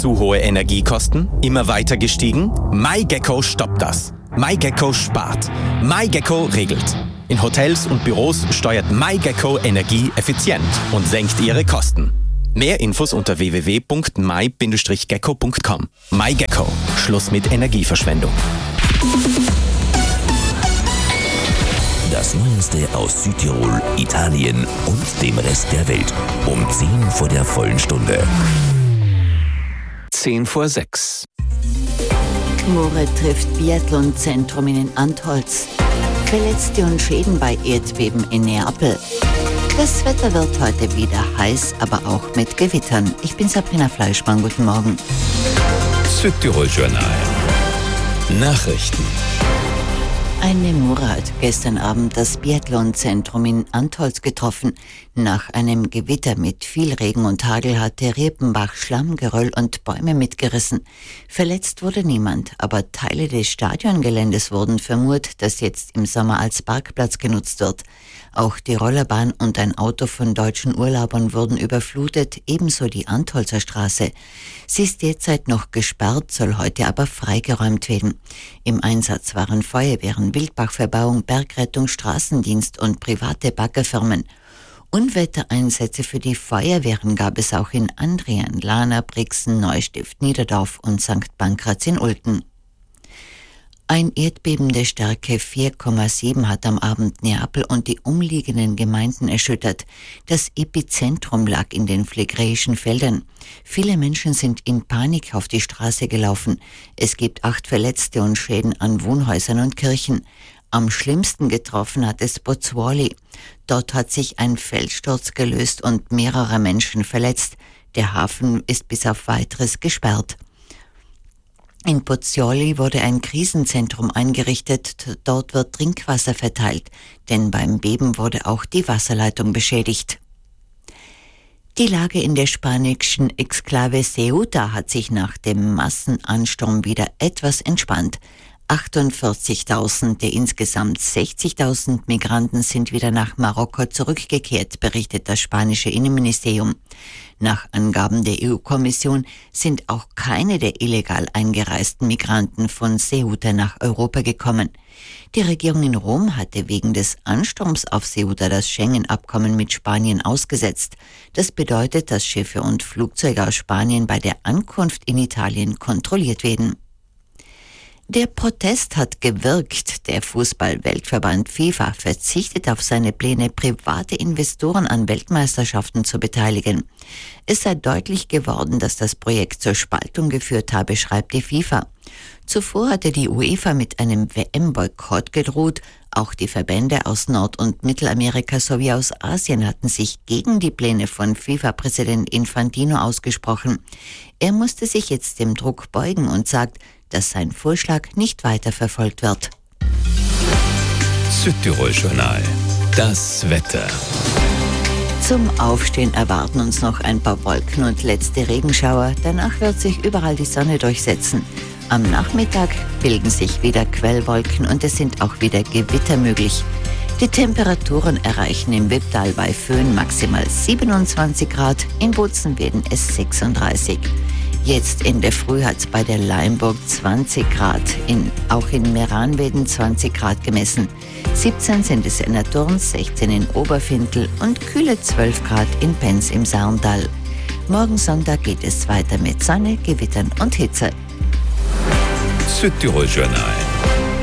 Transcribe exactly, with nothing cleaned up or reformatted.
Zu hohe Energiekosten? Immer weiter gestiegen? MyGecko stoppt das. MyGecko spart. MyGecko regelt. In Hotels und Büros steuert MyGecko Energie effizient und senkt ihre Kosten. Mehr Infos unter w w w punkt my Bindestrich gecko punkt com. MyGecko. Schluss mit Energieverschwendung. Das Neueste aus Südtirol, Italien und dem Rest der Welt. Um zehn vor der vollen Stunde. zehn vor sechs. Moore trifft Biathlon-Zentrum in Antholz. Verletzte und Schäden bei Erdbeben in Neapel. Das Wetter wird heute wieder heiß, aber auch mit Gewittern. Ich bin Sabrina Fleischmann, guten Morgen. Südtirol Journal. Nachrichten. Eine Murre hat gestern Abend das Biathlon-Zentrum in Antholz getroffen. Nach einem Gewitter mit viel Regen und Hagel hatte Riepenbach Schlammgeröll und Bäume mitgerissen. Verletzt wurde niemand, aber Teile des Stadiongeländes wurden vermurt, das jetzt im Sommer als Parkplatz genutzt wird. Auch die Rollerbahn und ein Auto von deutschen Urlaubern wurden überflutet, ebenso die Antholzer Straße. Sie ist derzeit noch gesperrt, soll heute aber freigeräumt werden. Im Einsatz waren Feuerwehren, Wildbachverbauung, Bergrettung, Straßendienst und private Baggerfirmen. Unwettereinsätze für die Feuerwehren gab es auch in Andrian, Lahna, Brixen, Neustift, Niederdorf und Sankt Pankraz in Ulten. Ein Erdbeben der Stärke vier Komma sieben hat am Abend Neapel und die umliegenden Gemeinden erschüttert. Das Epizentrum lag in den phlegräischen Feldern. Viele Menschen sind in Panik auf die Straße gelaufen. Es gibt acht Verletzte und Schäden an Wohnhäusern und Kirchen. Am schlimmsten getroffen hat es Pozzuoli. Dort hat sich ein Felssturz gelöst und mehrere Menschen verletzt. Der Hafen ist bis auf Weiteres gesperrt. In Pozzuoli wurde ein Krisenzentrum eingerichtet. Dort wird Trinkwasser verteilt, denn beim Beben wurde auch die Wasserleitung beschädigt. Die Lage in der spanischen Exklave Ceuta hat sich nach dem Massenansturm wieder etwas entspannt. achtundvierzigtausend der insgesamt sechzigtausend Migranten sind wieder nach Marokko zurückgekehrt, berichtet das spanische Innenministerium. Nach Angaben der E U-Kommission sind auch keine der illegal eingereisten Migranten von Ceuta nach Europa gekommen. Die Regierung in Rom hatte wegen des Ansturms auf Ceuta das Schengen-Abkommen mit Spanien ausgesetzt. Das bedeutet, dass Schiffe und Flugzeuge aus Spanien bei der Ankunft in Italien kontrolliert werden. Der Protest hat gewirkt. Der Fußball-Weltverband FIFA verzichtet auf seine Pläne, private Investoren an Weltmeisterschaften zu beteiligen. Es sei deutlich geworden, dass das Projekt zur Spaltung geführt habe, schreibt die FIFA. Zuvor hatte die UEFA mit einem W M-Boykott gedroht. Auch die Verbände aus Nord- und Mittelamerika sowie aus Asien hatten sich gegen die Pläne von FIFA-Präsident Infantino ausgesprochen. Er musste sich jetzt dem Druck beugen und sagt, dass sein Vorschlag nicht weiter verfolgt wird. Südtirol Journal. Das Wetter. Zum Aufstehen erwarten uns noch ein paar Wolken und letzte Regenschauer. Danach wird sich überall die Sonne durchsetzen. Am Nachmittag bilden sich wieder Quellwolken und es sind auch wieder Gewitter möglich. Die Temperaturen erreichen im Wipptal bei Föhn maximal siebenundzwanzig Grad, in Bozen werden es sechsunddreißig. Jetzt in der Früh hat es bei der Leimburg zwanzig Grad, in, auch in Meran werden zwanzig Grad gemessen. siebzehn sind es in der Turns, sechzehn in Oberfindl und kühle zwölf Grad in Penz im Saarntal. Morgen Sonntag geht es weiter mit Sonne, Gewittern und Hitze. Südtirol Journal.